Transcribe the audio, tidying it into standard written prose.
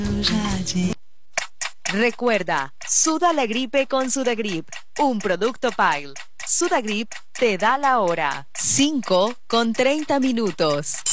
Recuerda, suda la gripe con Sudagrip, un producto Pile. Sudagrip te da la hora. 5:30.